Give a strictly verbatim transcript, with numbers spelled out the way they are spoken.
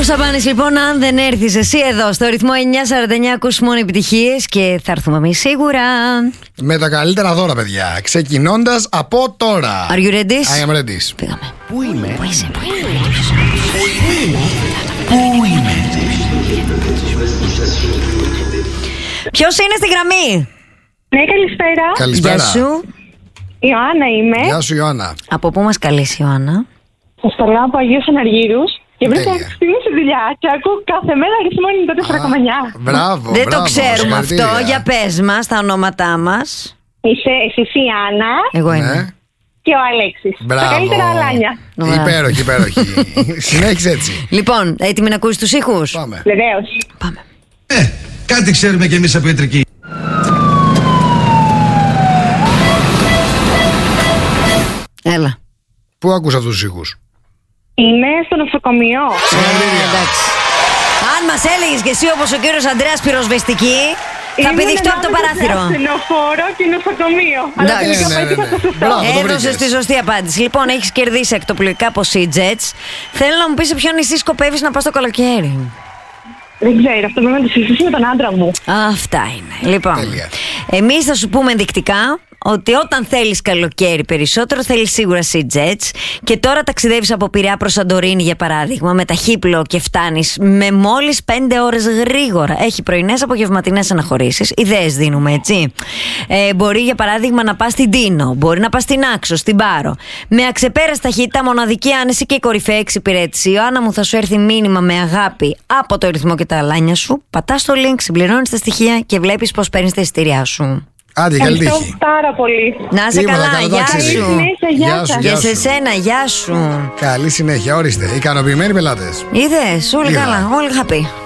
Νίκος Σαμπάνης, λοιπόν, αν δεν έρθεις εσύ εδώ στο ρυθμό εννιά σαράντα εννιά, ακούς μόνο επιτυχίες και θα έρθουμε εμείς σίγουρα. Με τα καλύτερα δώρα, παιδιά. Ξεκινώντας από τώρα. Are you ready? I am ready. Πήγαμε. Πού είμαι? Πού είσαι, πού είμαι? Πού είμαι? Ποιος είναι στη γραμμή? Ναι, καλησπέρα. Καλησπέρα. Γεια σου. Ιωάννα είμαι. Γεια σου, Ιωάννα. Από πού μας καλείς, Ιωάννα? Σας καλώ από Αγίους Αναργύρους. Και βρήκα Τέλεια. αυτή στιγμή στη δουλειά και ακούω κάθε μέρα αριθμό ενενήντα τέσσερα κόμμα εννιά. Μπράβο. Δεν μπράβο, το ξέρουμε αυτό. συγχαρητήρια. Για πες μας τα ονόματά μας. Είσαι εσύ η Άννα Εγώ Ναι. είμαι. και ο Αλέξης. Μπράβο. Τα καλύτερα αλάνια. Ωραία. Υπέροχη, υπέροχη. Συνέχισε έτσι. Λοιπόν, έτοιμοι να ακούσεις τους ήχους? Πάμε. Βεβαίως. Πάμε. Ε, κάτι ξέρουμε κι εμείς από ιατρική. Έλα. Πού ακούς αυτούς τους ήχους? Είμαι στο νοσοκομείο. Συγχαρητήρια. Εντάξει. Αν μας έλεγες και εσύ όπως ο κύριος Ανδρέας πυροσβεστική, θα Ήμουν πηδηχτώ από το ανάμεσα σε παράθυρο. ασθενοφόρο και νοσοκομείο. Αλλά Εντάξει. τελικά Ναι, ναι, πέτυχα ναι. το σωστό. Μπράβο. το Έδωσες βρήκες. τη σωστή απάντηση. Λοιπόν, έχεις κερδίσει εκτοπλοϊκά από Sea-Jets. Θέλω να μου πεις σε ποιο νησί σκοπεύεις να πας το καλοκαίρι. Δεν ξέρω, αυτό πρέπει να το συζητήσω με τον άντρα μου. Αυτά είναι. Λοιπόν, Τέλεια. εμείς θα σου πούμε ενδεικτικά ότι όταν θέλεις καλοκαίρι περισσότερο, θέλεις σίγουρα Sea-Jets. Και τώρα ταξιδεύεις από Πειραιά προς Σαντορίνη, για παράδειγμα, με ταχύπλοο και φτάνεις με μόλις πέντε ώρες γρήγορα. Έχει πρωινές, απογευματινές αναχωρήσεις. Ιδέες δίνουμε, έτσι. Ε, μπορεί, για παράδειγμα, να πας στην Τίνο, μπορεί να πας στην Άξο, στην Πάρο. Με αξεπέραστη ταχύτητα, μοναδική άνεση και κορυφαία εξυπηρέτηση. Η Ιωάννα μου θα σου έρθει μήνυμα με αγάπη από το ρυθμό και τα αλάνια σου. Πατάς το link, συμπληρώνεις τα στοιχεία και βλέπεις πώς παίρνεις τα εισιτήριά σου. Άντε, καλή Ευχαριστώ τύχη. πάρα πολύ. Να είσαι Τίποτα, καλά, καλό γεια ταξίδι. σου. Συνέχεια, γεια Γεια σου, σας. Και γεια σε σου. σένα, γεια σου. Καλή συνέχεια, ορίστε. Ικανοποιημένοι πελάτες. Είδες, όλοι Είδα. καλά, όλοι happy.